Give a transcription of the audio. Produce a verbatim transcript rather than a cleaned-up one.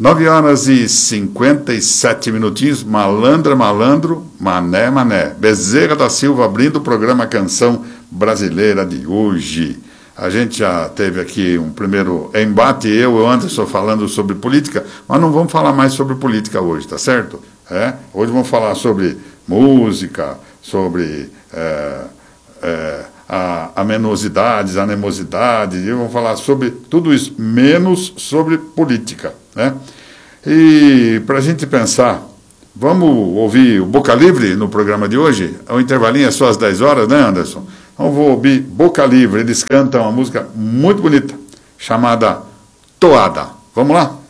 nove horas e cinquenta e sete minutinhos, Malandra, Malandro, Mané, Mané. Bezerra da Silva abrindo o programa Canção Brasileira de hoje. A gente já teve aqui um primeiro embate, eu e o Anderson falando sobre política, mas não vamos falar mais sobre política hoje, tá certo? É? Hoje vamos falar sobre música, sobre é, é, a amenosidades, anemosidades, e vamos falar sobre tudo isso, menos sobre política, né? E para a gente pensar, vamos ouvir o Boca Livre no programa de hoje? O intervalinho é só às dez horas, né, Anderson? Então vou ouvir Boca Livre, eles cantam uma música muito bonita, chamada Toada. Vamos lá?